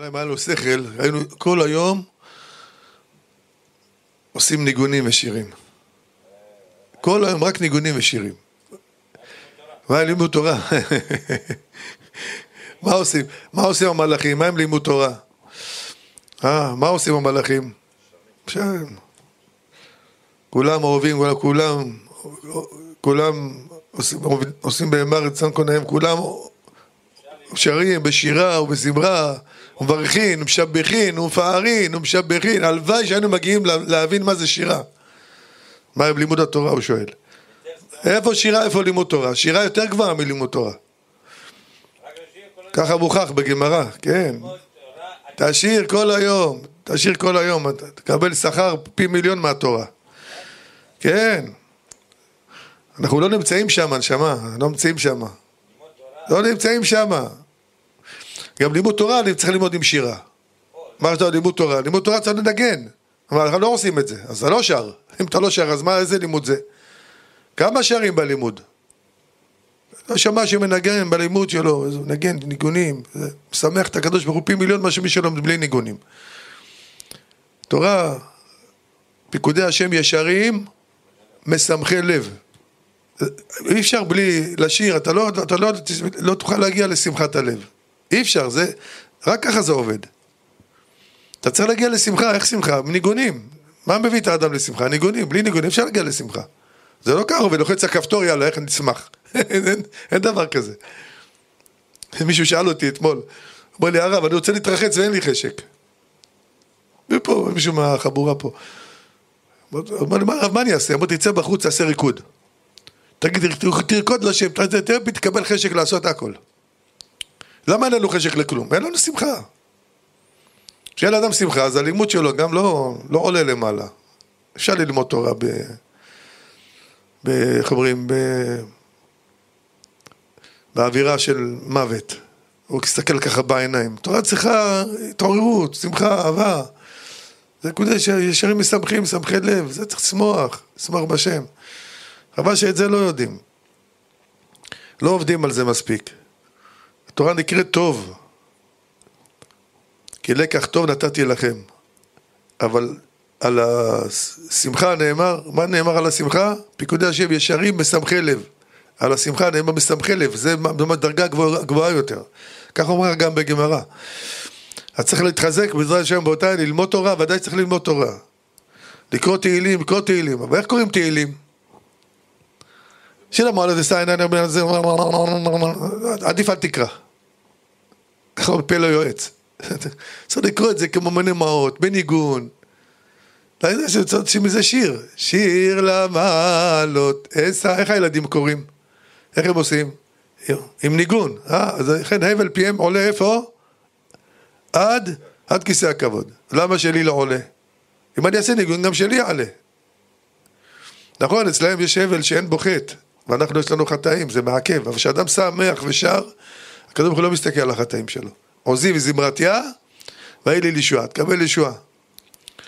אם היה לו שכל, היינו כל היום עושים ניגונים ושירים. כל היום רק ניגונים ושירים. מה לימוד תורה? מה עושים? מה עושים המלאכים? מה הם לימוד תורה? מה עושים המלאכים? כולם אוהבים, כולם עושים באמר רצון קונהם, כולם שרים בשירה ובזמרה, ומברכין, ומשבחין, ומפארין, ומשבחין. הלוואי שהיינו מגיעים להבין מה זה שירה. מה עם לימוד התורה, הוא שואל. איפה שירה, איפה לימוד תורה? שירה יותר גבוהה מלימוד תורה. ככה מוכח בגמרא, כן. תשיר כל היום, תשיר כל היום, תקבל שכר פי מיליון מהתורה. כן. אנחנו לא נמצאים שם, נשמה, לא נמצאים שם. לא נמצאים שם. גם לימוד תורה, אני צריך ללמוד עם שירה. מה שאתה לימוד תורה? לימוד תורה צריך לנגן. אבל אנחנו לא עושים את זה, אז אתה לא שר. אם אתה לא שר, אז מה, איזה לימוד זה? כמה שרים בלימוד? לא שמע שמנגן בלימוד שלו, נגן, ניגונים, משמח את הקדוש ברוך הוא פי מיליון מה שמי שלו בלי ניגונים. תורה, פיקודי השם ישרים, משמחי לב. אי אפשר בלי לשיר, אתה לא תוכל להגיע לשמחת הלב. אי אפשר, רק ככה זה עובד. אתה צריך להגיע לשמחה, איך שמחה? ניגונים. מה מביא את האדם לשמחה? ניגונים, בלי ניגונים אפשר להגיע לשמחה. זה לא ככה, ולוחץ הכפתור, יאללה, איך נשמח. אין דבר כזה. מישהו שאל אותי אתמול, אמר לי, הרב, אני רוצה להתרחץ ואין לי חשק. ופה, מישהו מהחבורה פה. אמר לי, הרב, מה אני אעשה? אמר, תצא בחוץ, תעשה ריקוד. תגיד, תרקוד לשם, תקבל חשק לעשות הכל. למה אין לנו חשק לכלום? אין לנו שמחה. כשאין לאדם שמחה, אז הלימוד שלו גם לא עולה למעלה. אפשר ללמוד תורה איך אומרים, באווירה של מוות. הוא מסתכל ככה בעיניים. תורה צריכה התעוררות, שמחה, אהבה. זה כדי שישרים משמחים, משמחי לב. זה צריך לשמוח בשם. אבל שאת זה לא יודעים. לא עובדים על זה מספיק. התורה נקראת טוב. כי לקח טוב נתתי לכם. אבל על השמחה נאמר, מה נאמר על השמחה? פיקודי השם ישרים משמחי לב. על השמחה נאמר משמחי לב, זה דרגה גבוהה יותר. כך אומר גם בגמרא. אז צריך להתחזק בעזרת השם באותה, ללמוד תורה, ודאי צריך ללמוד תורה. לקרוא תהילים, אבל איך קוראים תהילים? שילה מועלת עשה, עדיף אל תקרא. ככה בפה לא יועץ. צריך לקרוא את זה כמו מנמאות, בניגון. לא יודע שמזה שיר למעלות, איך הילדים קוראים? איך הם עושים? עם ניגון, אז לכן הבל פיהם עולה איפה? עד כיסא הכבוד. למה שלי לא עולה? אם אני אעשה ניגון גם שלי יעלה. נכון, אצלהם יש הבל שאין בו חטא, ואנחנו יש לנו חטאים, זה מעכב, אבל כשאדם שמח ושר, הקדוש ברוך הוא לא מסתכל על החטאים שלו. עוזי וזמרתיה, והיא לי לישועה, תקבל לישועה.